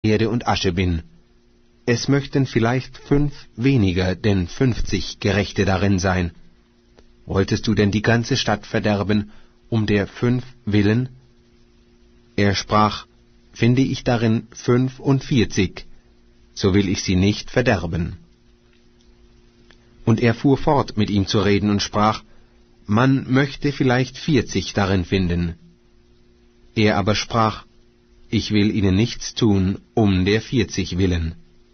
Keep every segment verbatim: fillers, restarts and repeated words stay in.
Erde und Asche bin. Es möchten vielleicht fünf weniger denn fünfzig Gerechte darin sein. Wolltest du denn die ganze Stadt verderben, um der fünf willen? Er sprach, finde ich darin fünfundvierzig, so will ich sie nicht verderben. Und er fuhr fort, mit ihm zu reden, und sprach, man möchte vielleicht vierzig darin finden. Er aber sprach, ich will ihnen nichts tun, um der vierzig willen.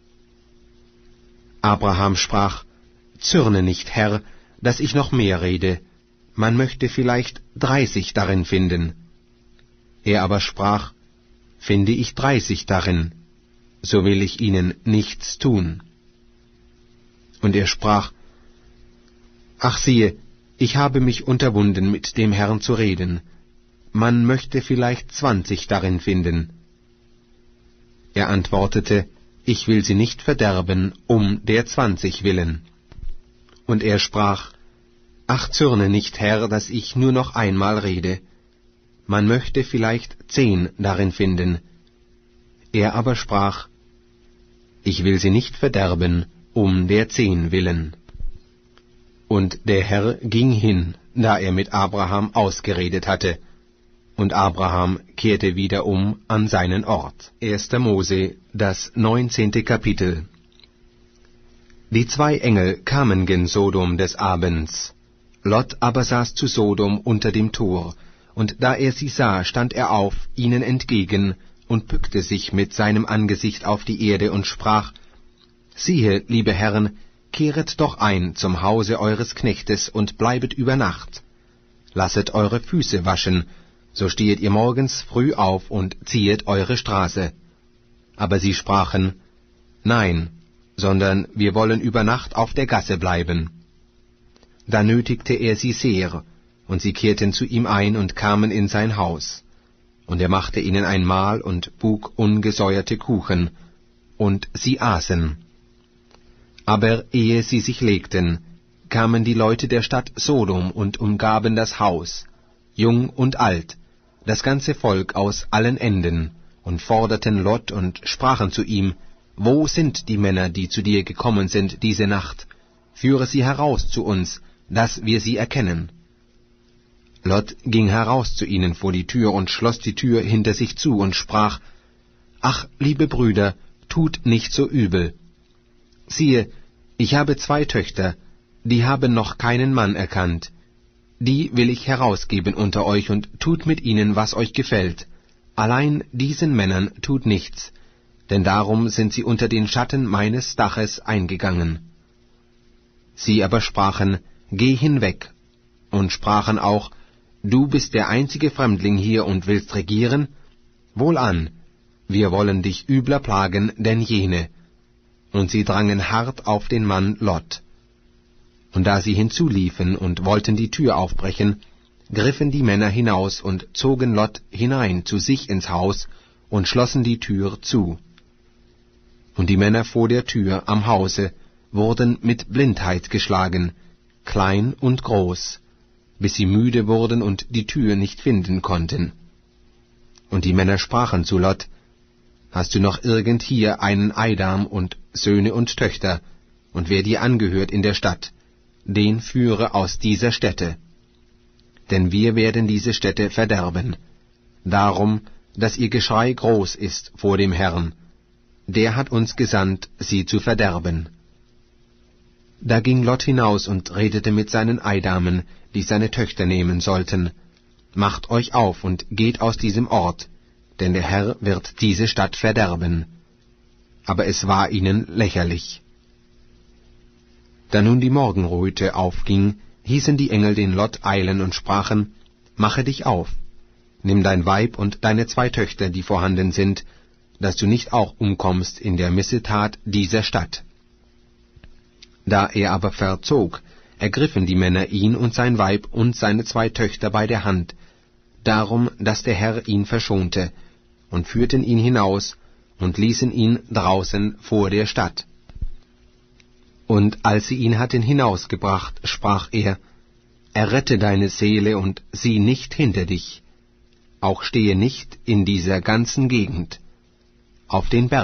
Abraham sprach, zürne nicht, Herr, dass ich noch mehr rede, man möchte vielleicht dreißig darin finden. Er aber sprach, finde ich dreißig darin, so will ich ihnen nichts tun. Und er sprach, ach siehe, ich habe mich unterwunden, mit dem Herrn zu reden, man möchte vielleicht zwanzig darin finden. Er antwortete, ich will sie nicht verderben, um der zwanzig willen. Und er sprach, ach zürne nicht, Herr, dass ich nur noch einmal rede, man möchte vielleicht zehn darin finden. Er aber sprach, ich will sie nicht verderben, um der zehn willen. Und der Herr ging hin, da er mit Abraham ausgeredet hatte, und Abraham kehrte wieder um an seinen Ort. erster Mose, das neunzehnte Kapitel. Die zwei Engel kamen gen Sodom des Abends. Lot aber saß zu Sodom unter dem Tor, und da er sie sah, stand er auf, ihnen entgegen, und bückte sich mit seinem Angesicht auf die Erde und sprach, siehe, liebe Herren, kehret doch ein zum Hause eures Knechtes und bleibet über Nacht. Lasset eure Füße waschen, so stehet ihr morgens früh auf und ziehet eure Straße. Aber sie sprachen, nein, sondern wir wollen über Nacht auf der Gasse bleiben. Da nötigte er sie sehr, und sie kehrten zu ihm ein und kamen in sein Haus. Und er machte ihnen ein Mahl und buk ungesäuerte Kuchen, und sie aßen. Aber ehe sie sich legten, kamen die Leute der Stadt Sodom und umgaben das Haus, jung und alt, das ganze Volk aus allen Enden, und forderten Lot und sprachen zu ihm, wo sind die Männer, die zu dir gekommen sind diese Nacht? Führe sie heraus zu uns, dass wir sie erkennen. Lot ging heraus zu ihnen vor die Tür und schloss die Tür hinter sich zu und sprach, ach, liebe Brüder, tut nicht so übel. Siehe, ich habe zwei Töchter, die haben noch keinen Mann erkannt. Die will ich herausgeben unter euch und tut mit ihnen, was euch gefällt. Allein diesen Männern tut nichts, denn darum sind sie unter den Schatten meines Daches eingegangen. Sie aber sprachen, geh hinweg, und sprachen auch, du bist der einzige Fremdling hier und willst regieren? Wohlan, wir wollen dich übler plagen denn jene. Und sie drangen hart auf den Mann Lot. Und da sie hinzuliefen und wollten die Tür aufbrechen, griffen die Männer hinaus und zogen Lot hinein zu sich ins Haus und schlossen die Tür zu. Und die Männer vor der Tür am Hause wurden mit Blindheit geschlagen, klein und groß, bis sie müde wurden und die Tür nicht finden konnten. Und die Männer sprachen zu Lot, hast du noch irgend hier einen Eidam und Söhne und Töchter, und wer dir angehört in der Stadt, den führe aus dieser Stätte. Denn wir werden diese Stätte verderben, darum, dass ihr Geschrei groß ist vor dem Herrn, der hat uns gesandt, sie zu verderben. Da ging Lot hinaus und redete mit seinen Eidamen, die seine Töchter nehmen sollten, macht euch auf und geht aus diesem Ort, denn der Herr wird diese Stadt verderben. Aber es war ihnen lächerlich. Da nun die Morgenröte aufging, hießen die Engel den Lot eilen und sprachen, mache dich auf, nimm dein Weib und deine zwei Töchter, die vorhanden sind, dass du nicht auch umkommst in der Missetat dieser Stadt. Da er aber verzog, ergriffen die Männer ihn und sein Weib und seine zwei Töchter bei der Hand, darum, dass der Herr ihn verschonte, und führten ihn hinaus und ließen ihn draußen vor der Stadt. Und als sie ihn hatten hinausgebracht, sprach er, errette deine Seele und sieh nicht hinter dich, auch stehe nicht in dieser ganzen Gegend. Auf den Berg